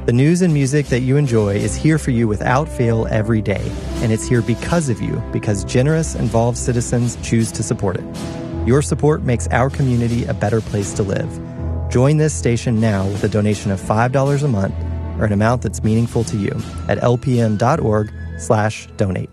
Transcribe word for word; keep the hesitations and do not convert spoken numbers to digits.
The news and music that you enjoy is here for you without fail every day, and it's here because of you, because generous, involved citizens choose to support it. Your support makes our community a better place to live. Join this station now with a donation of five dollars a month or an amount that's meaningful to you at lpn.org slash donate.